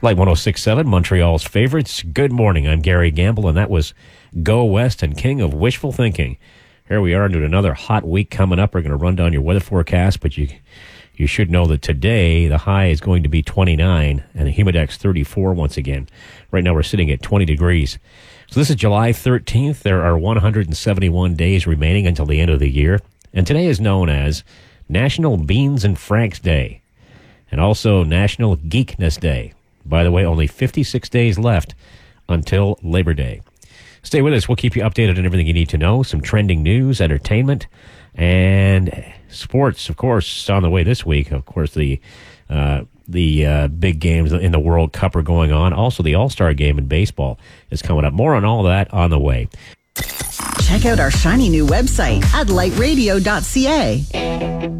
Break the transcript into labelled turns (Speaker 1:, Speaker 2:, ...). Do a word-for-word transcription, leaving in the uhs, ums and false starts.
Speaker 1: Light one oh six point seven, Montreal's favorites. Good morning. I'm Gary Gamble, and that was Go West and King of Wishful Thinking. Here we are into another hot week coming up. We're going to run down your weather forecast, but you you should know that today the high is going to be twenty-nine and the humidex thirty-four once again. Right now we're sitting at twenty degrees. So this is July thirteenth. There are one hundred seventy-one days remaining until the end of the year. And today is known as National Beans and Franks Day and also National Geekness Day. By the way, only fifty-six days left until Labor Day. Stay with us. We'll keep you updated on everything you need to know. Some trending news, entertainment, and sports, of course, on the way this week. Of course, the uh, the uh, big games in the World Cup are going on. Also, the All-Star game in baseball is coming up. More on all that on the way.
Speaker 2: Check out our shiny new website at light radio dot c a.